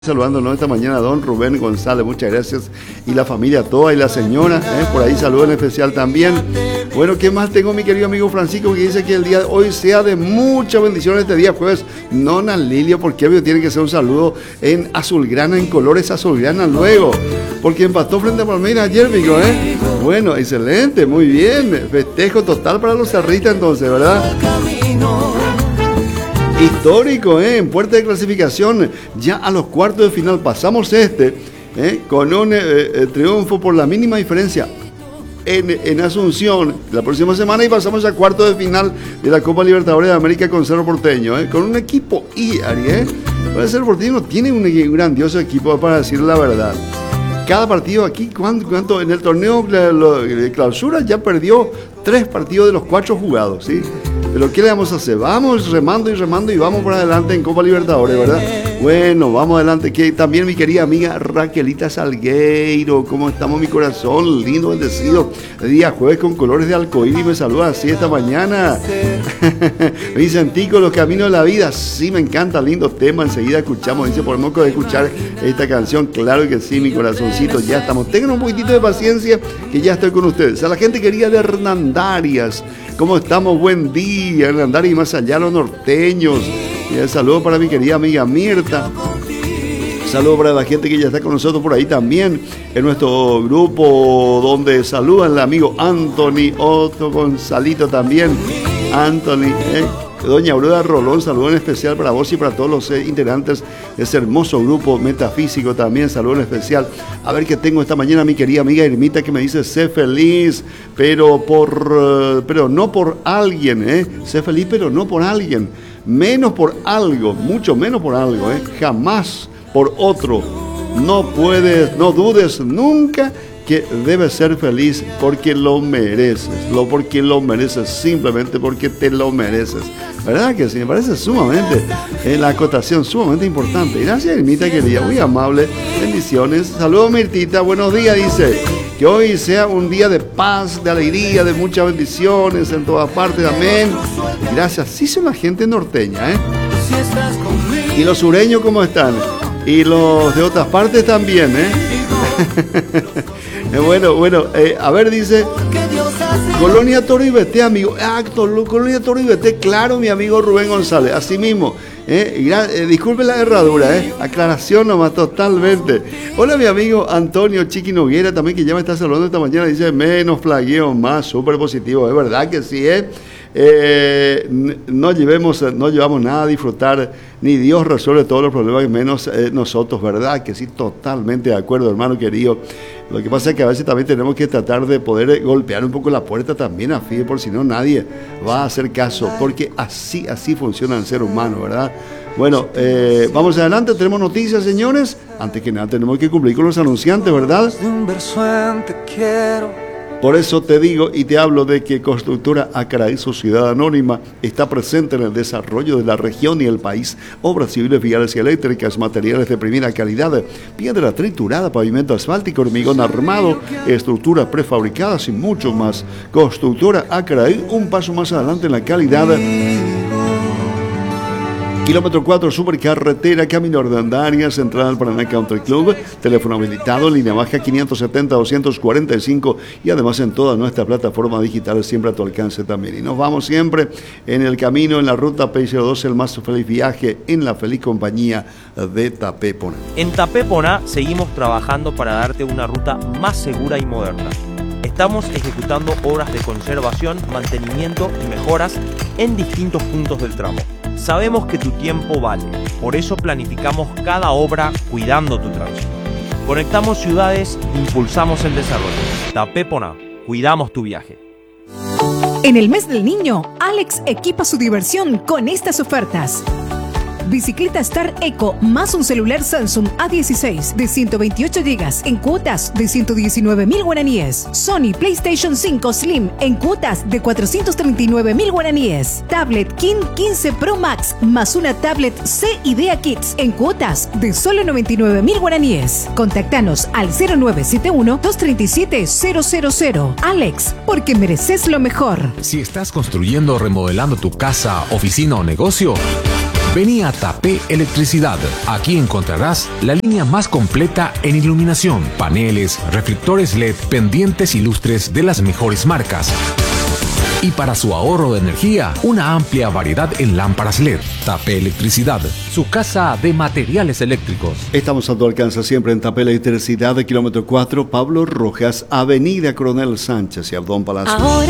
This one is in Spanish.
Saludándonos esta mañana don Rubén González, muchas gracias, y la familia toda y la señora, por ahí saludo en especial también. Bueno, ¿qué más tengo, mi querido amigo Francisco, que dice que el día de hoy sea de mucha bendición este día jueves? Nona Lilia, porque obvio tiene que ser un saludo en azulgrana, en colores azulgrana luego, porque empató frente a Palmeiras ayer, amigo, Bueno, excelente, muy bien, festejo total para los cerristas entonces, ¿verdad? Histórico, en puerta de clasificación, ya a los cuartos de final pasamos con un triunfo por la mínima diferencia en Asunción la próxima semana y pasamos a cuartos de final de la Copa Libertadores de América con Cerro Porteño, con un equipo Para Cerro Porteño tiene un grandioso equipo, para decir la verdad. Cada partido aquí, ¿cuánto? En el torneo de clausura ya perdió 3 partidos de los 4 jugados, ¿sí? Pero ¿qué le vamos a hacer? Vamos remando y vamos por adelante en Copa Libertadores, ¿verdad? Bueno, vamos adelante. Que también mi querida amiga Raquelita Salgueiro, ¿cómo estamos, mi corazón? Lindo, bendecido. Día jueves con colores de arcoíris, me saluda así esta mañana. Vicentico, los caminos de la vida. Sí, me encanta, lindo tema. Enseguida escuchamos, dice, por moco de escuchar esta canción. Claro que sí, mi corazoncito, ya estamos. Tengan un poquitito de paciencia, que ya estoy con ustedes. A la gente querida de Hernandarias, ¿cómo estamos? Buen día, Hernandarias y más allá, los norteños. Saludos para mi querida amiga Mirta. Saludos para la gente que ya está con nosotros por ahí también, en nuestro grupo donde saludan el amigo Anthony, otro Gonzalito también. Anthony, Doña Aurora Rolón, saludo en especial para vos y para todos los integrantes de ese hermoso grupo metafísico también, saludo en especial. A ver qué tengo esta mañana, mi querida amiga Irmita, que me dice, sé feliz, pero no por alguien, sé feliz, pero no por alguien, menos por algo, mucho menos por algo, jamás por otro. No dudes nunca que debes ser feliz porque lo mereces, simplemente porque te lo mereces. ¿Verdad que sí? Me parece sumamente, la acotación sumamente importante. Gracias, Irmita querida, muy amable, bendiciones. Saludos, Mirtita, buenos días, dice. Que hoy sea un día de paz, de alegría, de muchas bendiciones en todas partes, amén. Gracias, sí son la gente norteña, Y los sureños, ¿cómo están? Y los de otras partes también, Bueno, a ver, dice Colonia Toro y Beté, amigo. Colonia Toro y Beté, claro, mi amigo Rubén González, así mismo. Disculpe la erradura, aclaración nomás, totalmente. Hola, mi amigo Antonio Chiqui Noguera, también, que ya me está saludando esta mañana, dice, menos flagueo, más, súper positivo. Es verdad que sí, no llevamos nada a disfrutar, ni Dios resuelve todos los problemas, menos nosotros, ¿verdad? Que sí, totalmente de acuerdo, hermano querido. Lo que pasa es que a veces también tenemos que tratar de poder golpear un poco la puerta también a FIDE, por si no nadie va a hacer caso, porque así funciona el ser humano, ¿verdad? Bueno, vamos adelante, tenemos noticias, señores. Antes que nada tenemos que cumplir con los anunciantes, ¿verdad? Por eso te digo y te hablo de que Constructora Acaraí, Sociedad Anónima, está presente en el desarrollo de la región y el país. Obras civiles, viales y eléctricas, materiales de primera calidad, piedra triturada, pavimento asfáltico, hormigón armado, estructuras prefabricadas y mucho más. Constructora Acaraí, un paso más adelante en la calidad. Kilómetro 4, supercarretera, camino Hernandarias, entrada al Paraná Country Club, teléfono habilitado, línea baja 570-245 y además en todas nuestras plataformas digitales siempre a tu alcance también. Y nos vamos siempre en el camino, en la ruta P02, el más feliz viaje en la feliz compañía de Tapépona. En Tapépona seguimos trabajando para darte una ruta más segura y moderna. Estamos ejecutando obras de conservación, mantenimiento y mejoras en distintos puntos del tramo. Sabemos que tu tiempo vale, por eso planificamos cada obra cuidando tu tránsito. Conectamos ciudades, impulsamos el desarrollo. Tapépona, cuidamos tu viaje. En el mes del niño, Alex equipa su diversión con estas ofertas. Bicicleta Star Eco más un celular Samsung A16 de 128 GB en cuotas de 119.000 guaraníes. Sony PlayStation 5 Slim en cuotas de 439.000 guaraníes. Tablet King 15 Pro Max más una tablet C Idea Kids en cuotas de solo 99.000 guaraníes. Contactanos al 0971-237-000. Alex, porque mereces lo mejor. Si estás construyendo o remodelando tu casa, oficina o negocio, Vení a Tapé Electricidad. Aquí encontrarás la línea más completa en iluminación, paneles, reflectores LED, pendientes y lustres de las mejores marcas. Y para su ahorro de energía, una amplia variedad en lámparas LED. Tapé Electricidad, su casa de materiales eléctricos. Estamos a tu alcance siempre en Tapé Electricidad, de kilómetro 4, Pablo Rojas, Avenida Coronel Sánchez y Abdón Palacio. Ahora